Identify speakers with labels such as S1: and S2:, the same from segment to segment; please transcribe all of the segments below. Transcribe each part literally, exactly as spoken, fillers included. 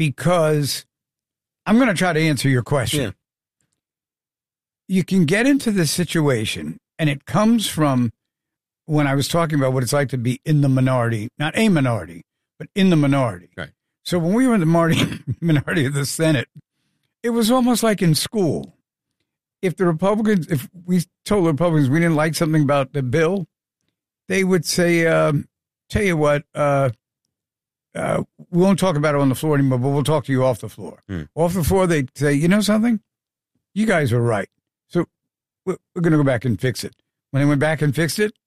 S1: because I'm going to try to answer your question.
S2: Yeah.
S1: You can get into this situation, and it comes from when I was talking about what it's like to be in the minority, not a minority, but in the minority.
S2: Right.
S1: So when we were in the minority, minority of the Senate, it was almost like in school. If the Republicans, if we told the Republicans we didn't like something about the bill, they would say, um, tell you what, uh, uh, we won't talk about it on the floor anymore, but we'll talk to you off the floor.
S2: Mm.
S1: Off the floor, they'd say, you know something? You guys were right. So we're, we're going to go back and fix it. When they went back and fixed it,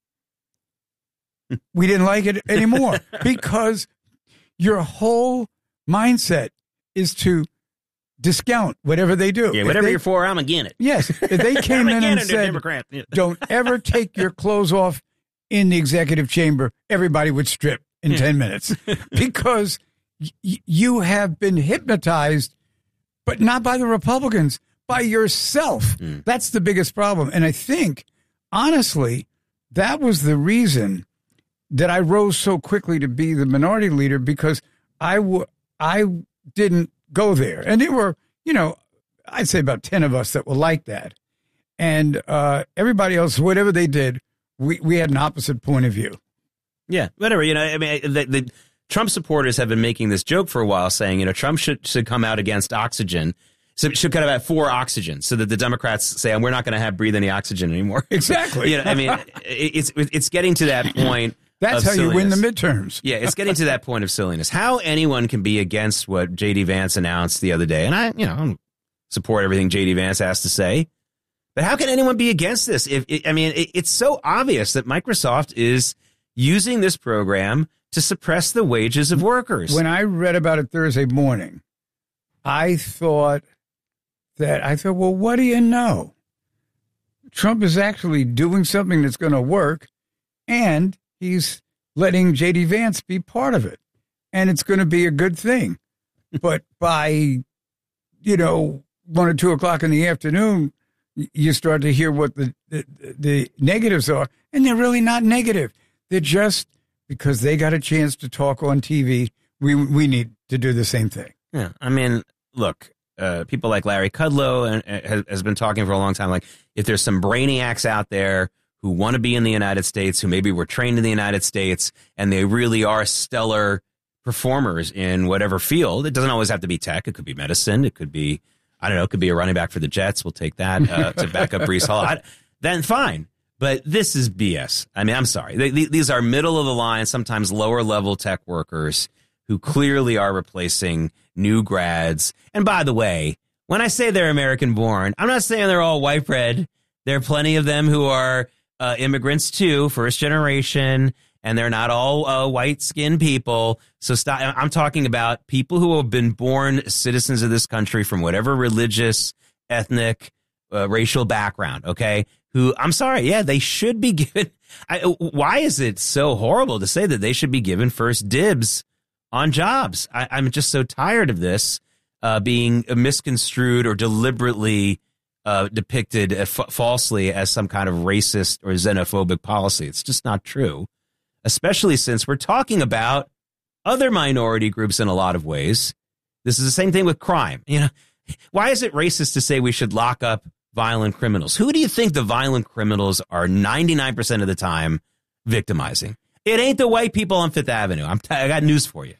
S1: we didn't like it anymore because your whole mindset is to discount whatever they do.
S2: Yeah,
S1: If
S2: whatever
S1: they,
S2: you're for, I'm against it.
S1: Yes. If they came in and said,
S2: Democrat. Yeah.
S1: don't ever take your clothes off in the executive chamber, everybody would strip in
S2: Yeah.
S1: ten minutes because y- you have been hypnotized, but not by the Republicans, by yourself.
S2: Mm.
S1: That's the biggest problem. And I think, honestly, that was the reason that I rose so quickly to be the minority leader, because I, w- I didn't go there. And there were, you know, I'd say about ten of us that were like that. And uh, everybody else, whatever they did, we, we had an opposite point of view.
S2: Yeah, whatever. You know, I mean, the, the Trump supporters have been making this joke for a while, saying, you know, Trump should should come out against oxygen. So it should come out for oxygen, so that the Democrats say, we're not going to have breathe any oxygen anymore.
S1: Exactly.
S2: You know, I mean, it's it's getting to that point.
S1: That's
S2: of
S1: how you win the
S2: silliness.
S1: midterms.
S2: Yeah, it's getting to that point of silliness. How anyone can be against what J D Vance announced the other day, and I, you know, support everything J D Vance has to say, but how can anyone be against this? If it, I mean, it, it's so obvious that Microsoft is using this program to suppress the wages of workers.
S1: When I read about it Thursday morning, I thought that, I thought, well, what do you know? Trump is actually doing something that's going to work, and he's letting J D Vance be part of it, and it's going to be a good thing. But by, you know, one or two o'clock in the afternoon, you start to hear what the, the, the negatives are, and they're really not negative. They're just because they got a chance to talk on T V, we we need to do the same thing.
S2: Yeah, I mean, look, uh, people like Larry Kudlow and, uh, has, has been talking for a long time, like, if there's some brainiacs out there who want to be in the United States, who maybe were trained in the United States, and they really are stellar performers in whatever field. It doesn't always have to be tech. It could be medicine. It could be, I don't know, it could be a running back for the Jets. We'll take that uh, to back up Breece Hall. I, then fine. But this is B S. I mean, I'm sorry. They, these are middle of the line, sometimes lower level tech workers who clearly are replacing new grads. And by the way, when I say they're American born, I'm not saying they're all white bread. There are plenty of them who are uh, immigrants too, first generation, and they're not all uh, white skinned people. So stop. I'm talking about people who have been born citizens of this country from whatever religious, ethnic, uh, racial background. OK, who, I'm sorry, yeah, they should be given. I, why is it so horrible to say that they should be given first dibs on jobs? I, I'm just so tired of this uh, being misconstrued or deliberately uh, depicted f- falsely as some kind of racist or xenophobic policy. It's just not true, especially since we're talking about other minority groups in a lot of ways. This is the same thing with crime. You know, why is it racist to say we should lock up violent criminals? Who do you think the violent criminals are ninety-nine percent of the time victimizing? It ain't the white people on Fifth Avenue. I'm t- I got news for you.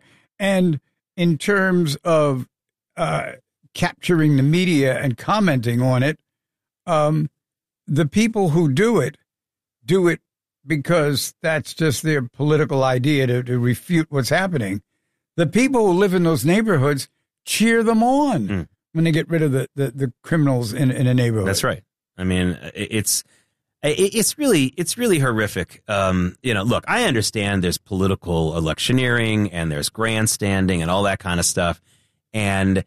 S1: And in terms of uh, capturing the media and commenting on it, um, the people who do it, do it because that's just their political idea to, to refute what's happening. The people who live in those neighborhoods cheer them on. Mm. When they get rid of the, the, the criminals in, in a neighborhood.
S2: That's right. I mean, it's it's really it's really horrific. Um, you know, look, I understand there's political electioneering and there's grandstanding and all that kind of stuff. And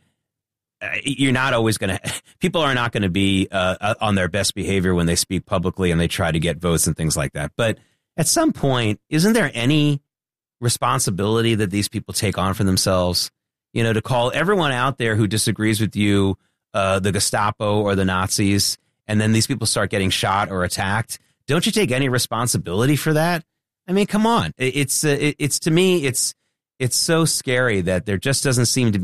S2: you're not always going to people are not going to be uh, on their best behavior when they speak publicly and they try to get votes and things like that. But at some point, isn't there any responsibility that these people take on for themselves? You know, to call everyone out there who disagrees with you uh, the Gestapo or the Nazis, and then these people start getting shot or attacked. Don't you take any responsibility for that? I mean, come on. It's uh, it's to me, it's it's so scary that there just doesn't seem to